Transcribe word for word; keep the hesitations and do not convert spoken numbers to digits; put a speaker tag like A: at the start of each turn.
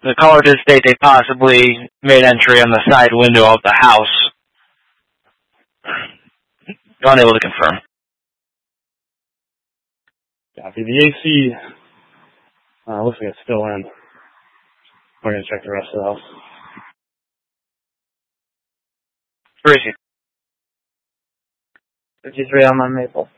A: The caller did state they possibly made entry on the side window of the house. Unable to confirm.
B: Copy. The A C uh, looks like it's still in. We're going to check the rest of the house.
A: Where is he?
C: fifty-three on my Maple.